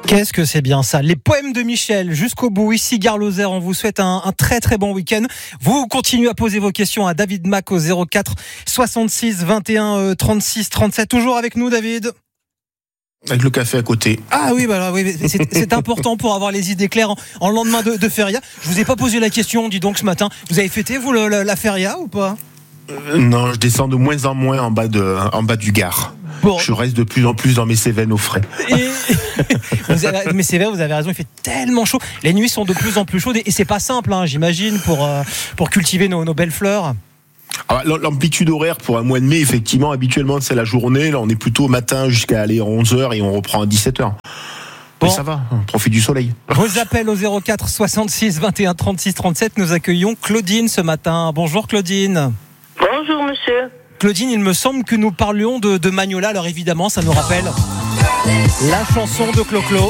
Qu'est-ce que c'est bien ça. Les poèmes de Michel jusqu'au bout. Ici Gare Lozère, on vous souhaite un très très bon week-end. Vous continuez à poser vos questions à David Mac au 04 66 21 36 37. Toujours avec nous, David. Avec le café à côté. Ah oui, bah oui, c'est important pour avoir les idées claires en lendemain de feria. Je vous ai pas posé la question, dis donc, ce matin. Vous avez fêté, vous, la feria ou pas? Non, je descends de moins en moins en bas du Gard. Bon. Je reste de plus en plus dans mes Cévennes au frais. Mais c'est vrai, vous avez raison, il fait tellement chaud. Les nuits sont de plus en plus chaudes et c'est pas simple, j'imagine, pour cultiver nos belles fleurs. Alors, l'amplitude horaire pour un mois de mai, effectivement, habituellement c'est la journée. Là, on est plutôt au matin jusqu'à aller 11h et on reprend à 17h. Bon. Mais ça va, on profite du soleil. Vos appels au 04 66 21 36 37. Nous accueillons Claudine ce matin. Bonjour Claudine. Bonjour monsieur. Claudine, il me semble que nous parlions de Magnolia. Alors évidemment, ça nous rappelle la chanson de Clo-Clo.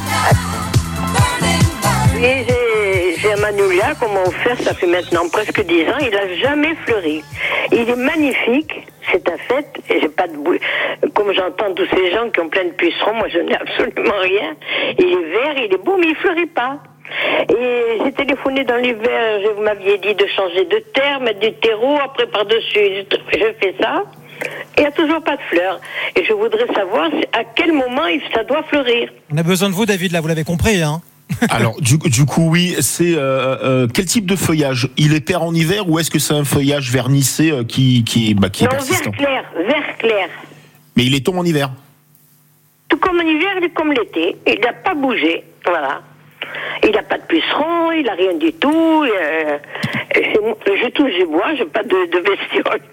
Oui, j'ai un Magnolia qu'on m'a offert, ça fait maintenant presque 10 ans. Il n'a jamais fleuri. Il est magnifique, c'est un fait. Et j'ai pas de comme j'entends tous ces gens qui ont plein de pucerons, moi je n'ai absolument rien. Il est vert, il est beau, mais il fleurit pas. Et j'ai téléphoné dans l'hiver, vous m'aviez dit de changer de terre, mettre du terreau, après par-dessus, je fais ça. Il n'y a toujours pas de fleurs. Et je voudrais savoir à quel moment ça doit fleurir. On a besoin de vous, David, là, vous l'avez compris, Alors, du coup, oui, c'est quel type de feuillage? Il est pair en hiver ou est-ce que c'est un feuillage vernissé qui est persistant? Vert clair. Mais il est tombe en hiver? Tout comme en hiver, il est comme l'été. Il n'a pas bougé, voilà. Il n'a pas de puceron, il n'a rien du tout. Je touche du bois, je n'ai pas de bestiole.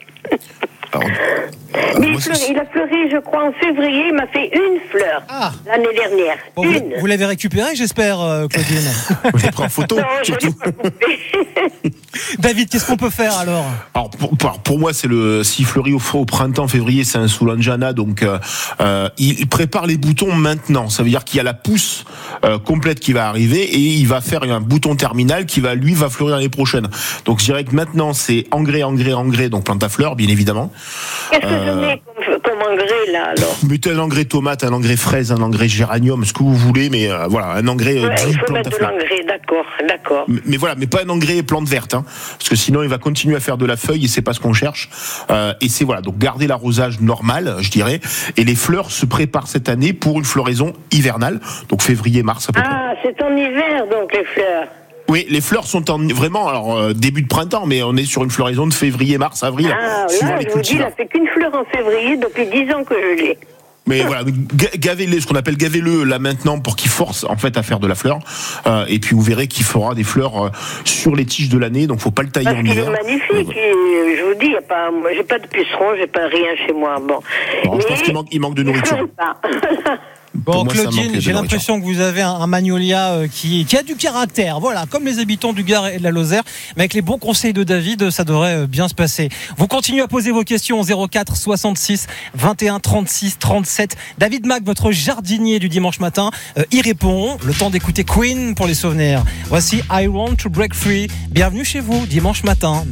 Mais il a fleuri, je crois, en février. Il m'a fait une fleur l'année dernière. Bon, vous l'avez récupéré, j'espère, Claudine. Vous l'avez pris en photo, surtout. David, qu'est-ce qu'on peut faire alors? Alors pour moi, s'il fleurit au printemps, février, c'est un Soulanjana, donc il prépare les boutons maintenant. Ça veut dire qu'il y a la pousse complète qui va arriver et il va faire un bouton terminal qui va fleurir l'année prochaine. Donc je dirais que maintenant c'est engrais, donc plante à fleurs, bien évidemment. Qu'est-ce que je mets comme engrais là alors? Mettez un engrais tomate, un engrais fraise, un engrais géranium, ce que vous voulez, mais voilà, un engrais. Il faut mettre de l'engrais, d'accord. Mais voilà, mais pas un engrais plante verte, parce que sinon il va continuer à faire de la feuille et c'est pas ce qu'on cherche. Et c'est voilà, donc garder l'arrosage normal, je dirais. Et les fleurs se préparent cette année pour une floraison hivernale, donc février-mars à peu près. Ah, c'est en hiver donc les fleurs. Oui, les fleurs sont vraiment début de printemps, mais on est sur une floraison de février, mars, avril. Ah, là, je vous dis, il a fait qu'une fleur en février depuis 10 ans que je l'ai. Mais voilà, gavez-le, ce qu'on appelle gavez-le là maintenant pour qu'il force en fait à faire de la fleur. Et puis vous verrez qu'il fera des fleurs sur les tiges de l'année, donc faut pas le tailler en hiver. C'est magnifique. Et je vous dis, moi, j'ai pas de puceron, j'ai pas rien chez moi. Bon. Alors, je pense qu'il manque de nourriture. Bon, Claudine, j'ai l'impression que vous avez un Magnolia qui a du caractère, voilà, comme les habitants du Gard et de la Lozère, mais avec les bons conseils de David, ça devrait bien se passer. Vous continuez à poser vos questions au 04 66 21 36 37. David Mac, votre jardinier du dimanche matin, y répond. Le temps d'écouter Queen pour les souvenirs. Voici I Want to Break Free. Bienvenue chez vous, dimanche matin.